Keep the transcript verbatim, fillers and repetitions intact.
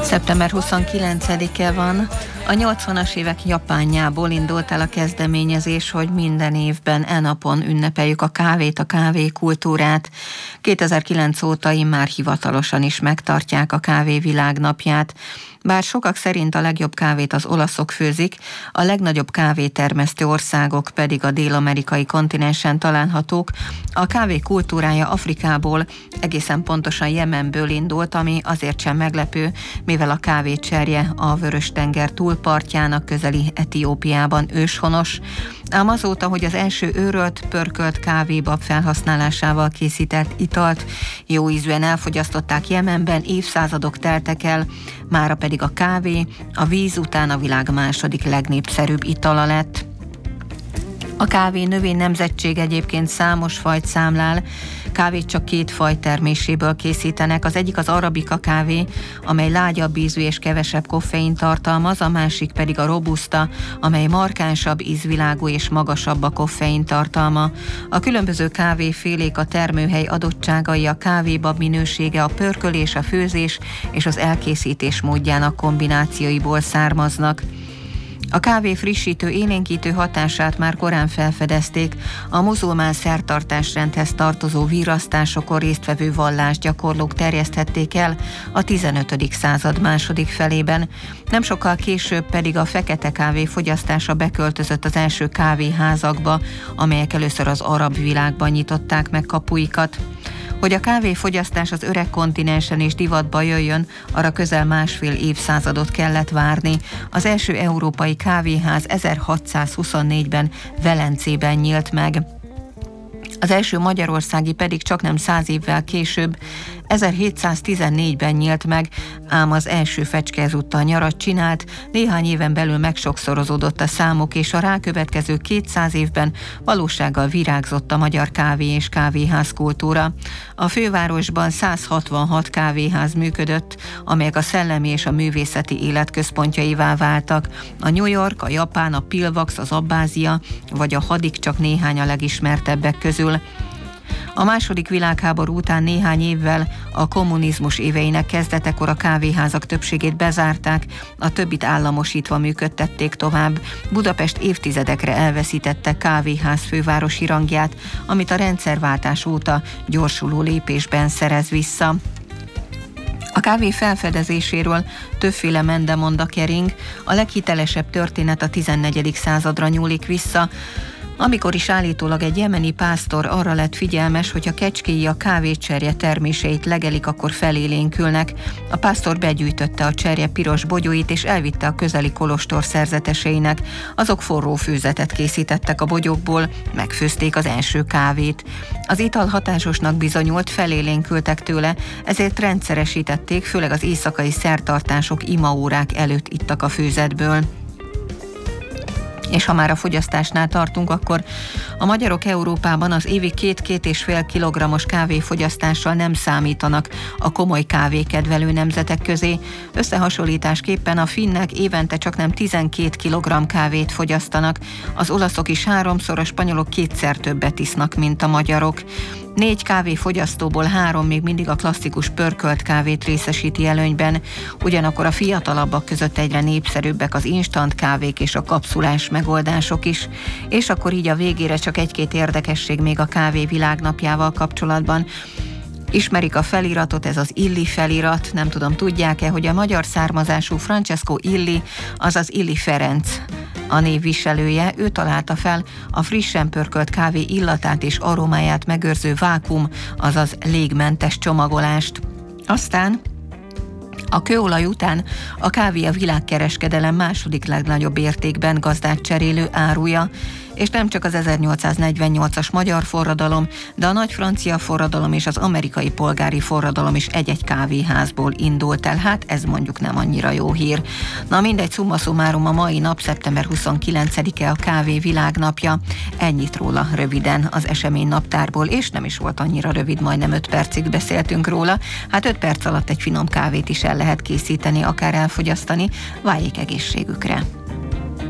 szeptember huszonkilencedike van. A nyolcvanas évek Japánjából indult el a kezdeményezés, hogy minden évben e napon ünnepeljük a kávét, a kávékultúrát. kétezer-kilenc óta immár hivatalosan is megtartják a kávé világnapját. Bár sokak szerint a legjobb kávét az olaszok főzik, a legnagyobb kávétermesztő országok pedig a dél-amerikai kontinensen találhatók, a kávé kultúrája Afrikából, egészen pontosan Jemenből indult, ami azért sem meglepő, mivel a kávécserje a Vörös-tenger túlpartjának közeli Etiópiában őshonos. Ám azóta, hogy az első őrölt, pörkölt kávébab felhasználásával készített italt jóízűen elfogyasztották Jemenben, évszázadok teltek el, mára pedig a kávé a víz után a világ második legnépszerűbb itala lett. A kávé növény nemzetség egyébként számos fajt számlál, kávét csak két faj terméséből készítenek. Az egyik az arabika kávé, amely lágyabb ízű és kevesebb koffein tartalmaz, a másik pedig a robusta, amely markánsabb ízvilágú és magasabb a koffein tartalma. A különböző kávéfélék, a termőhely adottságai, a kávébab minősége, a pörkölés, a főzés és az elkészítés módjának kombinációiból származnak. A kávé frissítő, élénkítő hatását már korán felfedezték, a muzulmán szertartásrendhez tartozó virasztásokon résztvevő vallásgyakorlók terjeszthették el a tizenötödik század második felében. Nem sokkal később pedig a fekete kávé fogyasztása beköltözött az első kávéházakba, amelyek először az arab világban nyitották meg kapuikat. Hogy a kávéfogyasztás az öreg kontinensen is divatba jöjjön, arra közel másfél évszázadot kellett várni. Az első európai kávéház ezerhatszázhuszonnégyben Velencében nyílt meg. Az első magyarországi pedig csaknem száz évvel később, ezerhétszáztizennégyben nyílt meg, ám az első fecske ezúttal nyarat csinált, néhány éven belül megsokszorozódott a számok, és a rákövetkező kétszáz évben valósággal virágzott a magyar kávé és kávéház kultúra. A fővárosban száz hatvanhat kávéház működött, amelyek a szellemi és a művészeti élet központjaivá váltak. A New York, a Japán, a Pilvax, az Abbázia vagy a Hadik csak néhány a legismertebbek közül. A második világháború után néhány évvel, a kommunizmus éveinek kezdetekor a kávéházak többségét bezárták, a többit államosítva működtették tovább. Budapest évtizedekre elveszítette kávéház fővárosi rangját, amit a rendszerváltás óta gyorsuló lépésben szerez vissza. A kávé felfedezéséről többféle mendemonda kering, a leghitelesebb történet a tizennegyedik századra nyúlik vissza, amikor is állítólag egy jemeni pásztor arra lett figyelmes, hogy a kecskéi a kávécserje terméseit legelik, akkor felélénkülnek. A pásztor begyűjtötte a cserje piros bogyóit, és elvitte a közeli kolostor szerzeteseinek. Azok forró főzetet készítettek a bogyókból, megfőzték az első kávét. Az ital hatásosnak bizonyult, felélénkültek tőle, ezért rendszeresítették, főleg az éjszakai szertartások, imaórák előtt ittak a főzetből. És ha már a fogyasztásnál tartunk, akkor a magyarok Európában az évi két-két és fél kilogrammos kávéfogyasztással nem számítanak a komoly kávékedvelő nemzetek közé. Összehasonlításképpen a finnek évente csaknem tizenkét kilogramm kávét fogyasztanak, az olaszok is háromszor, a spanyolok kétszer többet isznak, mint a magyarok. Négy kávéfogyasztóból három még mindig a klasszikus pörkölt kávét részesíti előnyben, ugyanakkor a fiatalabbak között egyre népszerűbbek az instant kávék és a kapszulás megoldások is. És akkor így a végére csak egy-két érdekesség még a kávé világnapjával kapcsolatban. Ismerik a feliratot, ez az Illy felirat, nem tudom, tudják-e, hogy a magyar származású Francesco Illy, azaz Illy Ferenc a név viselője, ő találta fel a frissen pörkölt kávé illatát és aromáját megőrző vákum, azaz légmentes csomagolást. Aztán a kőolaj után a kávé a világkereskedelem második legnagyobb értékben gazdát cserélő áruja, és nem csak az ezernyolcszáznegyvennyolcas magyar forradalom, de a nagy francia forradalom és az amerikai polgári forradalom is egy-egy kávéházból indult el. Hát ez mondjuk nem annyira jó hír. Na mindegy, summa summarum, a mai nap szeptember huszonkilencedike a kávé világnapja. Ennyit róla röviden az esemény naptárból, és nem is volt annyira rövid, majdnem öt percig beszéltünk róla. Hát öt perc alatt egy finom kávét is el lehet készíteni, akár elfogyasztani. Váljék egészségükre!